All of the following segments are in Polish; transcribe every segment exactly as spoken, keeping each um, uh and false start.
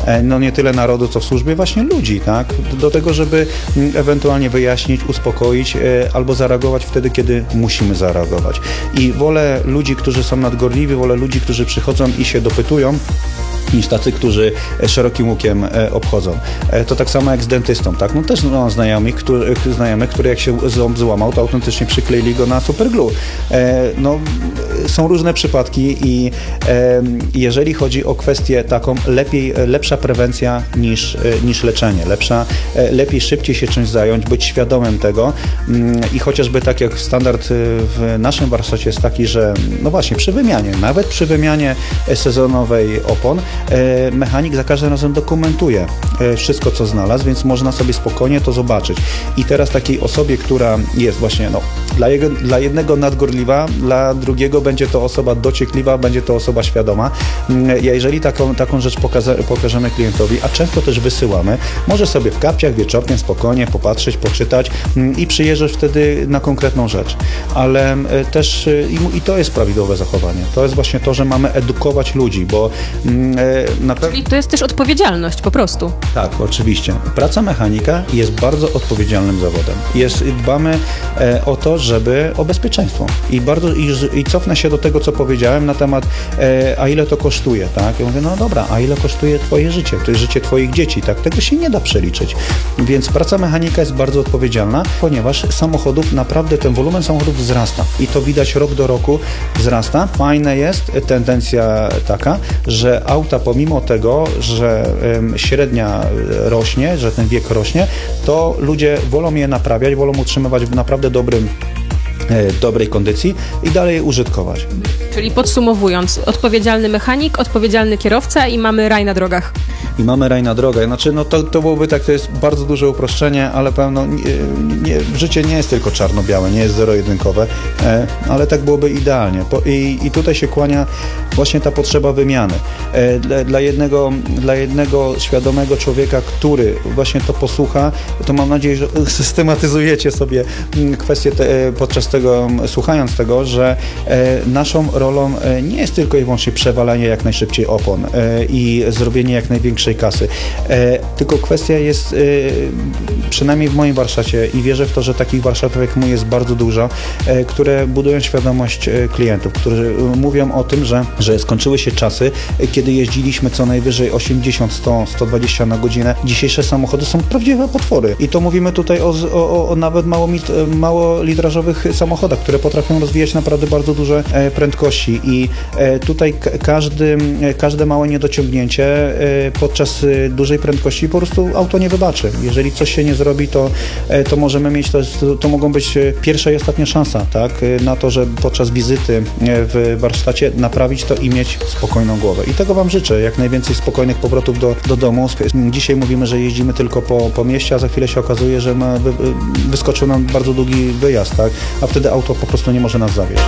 no nie tyle narodu, co w służbie właśnie ludzi, tak? Do tego, żeby ewentualnie wyjaśnić, uspokoić albo zareagować wtedy, kiedy musimy zareagować. I wolę ludzi, którzy są nadgorliwi, wolę ludzi, którzy przychodzą i się dopytują, niż tacy, którzy szerokim łukiem obchodzą. To tak samo jak z dentystą, tak? No też mam znajomych, który, znajomych, które jak się ząb złamał, to autentycznie przykleili go na superglue. No, są różne przypadki i jeżeli chodzi o kwestię taką, lepiej, lepsza prewencja niż, niż leczenie. Lepsza, lepiej szybciej się czymś zająć, być świadomym tego i chociażby tak jak standard w naszym warsztacie jest taki, że no właśnie przy wymianie, nawet przy wymianie sezonowej opon, mechanik za każdym razem dokumentuje wszystko, co znalazł, więc można sobie spokojnie to zobaczyć. I teraz takiej osobie, która jest właśnie, no, dla, jego, dla jednego nadgorliwa, dla drugiego będzie to osoba dociekliwa, będzie to osoba świadoma. Jeżeli taką, taką rzecz pokaza, pokażemy klientowi, a często też wysyłamy, może sobie w kapciach wieczorkiem spokojnie popatrzeć, poczytać i przyjeżdżać wtedy na konkretną rzecz. Ale też i, i to jest prawidłowe zachowanie. To jest właśnie to, że mamy edukować ludzi, bo na pe- Czyli to jest też odpowiedzialność po prostu. Tak, oczywiście. Praca mechanika jest bardzo odpowiedzialnym zawodem. Jest, dbamy e, o to, żeby o bezpieczeństwo. I bardzo i, i cofnę się do tego, co powiedziałem na temat e, a ile to kosztuje, tak? Ja mówię, no dobra, a ile kosztuje twoje życie? To jest życie twoich dzieci, tak? Tego się nie da przeliczyć. Więc praca mechanika jest bardzo odpowiedzialna, ponieważ samochodów, naprawdę ten wolumen samochodów wzrasta. I to widać rok do roku wzrasta. Fajne jest tendencja taka, że auta pomimo tego, że um, średnia rośnie, że ten wiek rośnie, to ludzie wolą je naprawiać, wolą utrzymywać w naprawdę dobrym dobrej kondycji i dalej je użytkować. Czyli podsumowując, odpowiedzialny mechanik, odpowiedzialny kierowca i mamy raj na drogach. I mamy raj na drogę. Znaczy, no to, to byłoby tak, to jest bardzo duże uproszczenie, ale pewno nie, nie, życie nie jest tylko czarno-białe, nie jest zero-jedynkowe, e, ale tak byłoby idealnie. Po, i, I tutaj się kłania właśnie ta potrzeba wymiany. E, dla, dla, jednego, dla jednego świadomego człowieka, który właśnie to posłucha, to mam nadzieję, że systematyzujecie sobie kwestię te, podczas tego, słuchając tego, że e, naszą rolą e, nie jest tylko i wyłącznie przewalanie jak najszybciej opon e, i zrobienie jak największej kasy. E, tylko kwestia jest, e, przynajmniej w moim warsztacie i wierzę w to, że takich warsztatów jak mój jest bardzo dużo, e, które budują świadomość e, klientów, którzy e, mówią o tym, że, że skończyły się czasy, e, kiedy jeździliśmy co najwyżej osiemdziesiąt, sto, sto dwadzieścia na godzinę. Dzisiejsze samochody są prawdziwe potwory. I to mówimy tutaj o, o, o nawet mało, mało litrażowych samochodach, które potrafią rozwijać naprawdę bardzo duże e, prędkości i e, tutaj k- każdy, e, każde małe niedociągnięcie e, podczas e, dużej prędkości po prostu auto nie wybaczy. Jeżeli coś się nie zrobi, to, e, to możemy mieć, to, to, to mogą być pierwsza i ostatnia szansa, tak, e, na to, że podczas wizyty w warsztacie naprawić to i mieć spokojną głowę. I tego Wam życzę, jak najwięcej spokojnych powrotów do, do domu. Dzisiaj mówimy, że jeździmy tylko po, po mieście, a za chwilę się okazuje, że ma, wy, wyskoczył nam bardzo długi wyjazd, tak, a wtedy auto po prostu nie może nas zawieźć.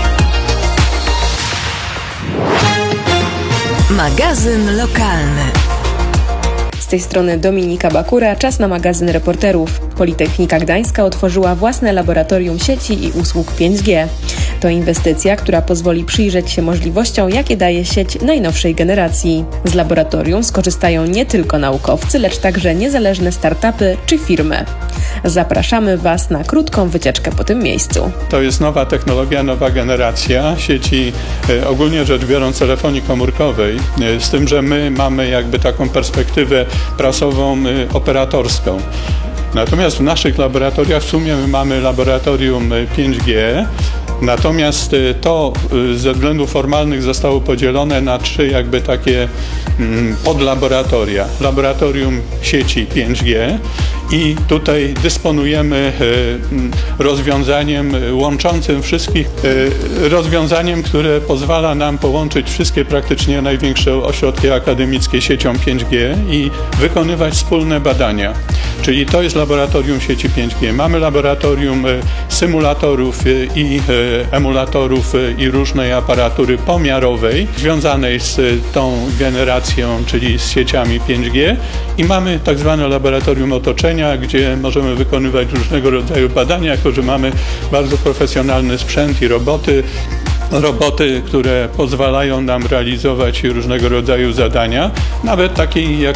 Magazyn lokalny. Z tej strony Dominika Bakura, czas na magazyn reporterów. Politechnika Gdańska otworzyła własne laboratorium sieci i usług pięć G. To inwestycja, która pozwoli przyjrzeć się możliwościom, jakie daje sieć najnowszej generacji. Z laboratorium skorzystają nie tylko naukowcy, lecz także niezależne startupy czy firmy. Zapraszamy Was na krótką wycieczkę po tym miejscu. To jest nowa technologia, nowa generacja sieci, ogólnie rzecz biorąc telefonii komórkowej, z tym, że my mamy jakby taką perspektywę prasową, operatorską. Natomiast w naszych laboratoriach w sumie my mamy laboratorium pięć G, natomiast to ze względów formalnych zostało podzielone na trzy jakby takie podlaboratoria. Laboratorium sieci pięć G i tutaj dysponujemy rozwiązaniem łączącym wszystkich, rozwiązaniem, które pozwala nam połączyć wszystkie praktycznie największe ośrodki akademickie siecią pięć G i wykonywać wspólne badania. Czyli to jest laboratorium sieci pięć G. Mamy laboratorium symulatorów i emulatorów i różnej aparatury pomiarowej związanej z tą generacją, czyli z sieciami pięć G i mamy tak zwane laboratorium otoczenia, gdzie możemy wykonywać różnego rodzaju badania, jako że mamy bardzo profesjonalny sprzęt i roboty, roboty, które pozwalają nam realizować różnego rodzaju zadania, nawet takie jak